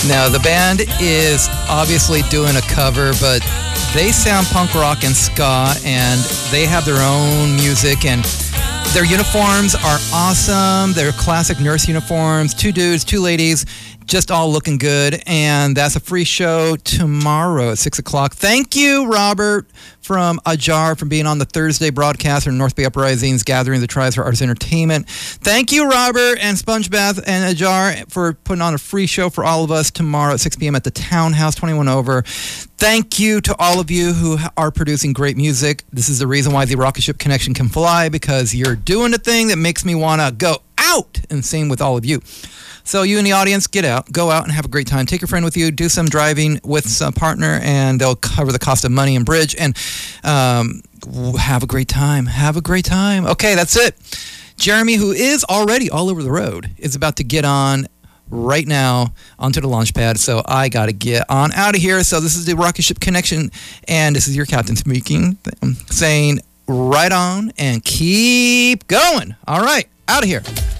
Now, the band is obviously doing a cover, but they sound punk rock and ska, and they have their own music, and their uniforms are awesome. They're classic nurse uniforms. 2 dudes, 2 ladies, just all looking good. And that's a free show tomorrow at 6 o'clock. Thank you, Robert, from Ajar, for being on the Thursday broadcast for North Bay Uprising's Gathering of the Tribes for Arts Entertainment. Thank you, Robert and SpongeBath and Ajar, for putting on a free show for all of us tomorrow at 6 p.m. at the Townhouse, 21 over. Thank you to all of you who are producing great music. This is the reason why the Rocket Ship Connection can fly, because you're doing the thing that makes me want to go out and sing with all of you. So you in the audience, go out and have a great time. Take your friend with you, do some driving with some partner, and they'll cover the cost of money and bridge, and have a great time. Have a great time. Okay, that's it. Jeremy, who is already all over the road, is about to get on right now onto the launch pad, so I got to get on out of here. So this is the Rocket Ship Connection, and this is your captain speaking, saying right on and keep going. All right, out of here.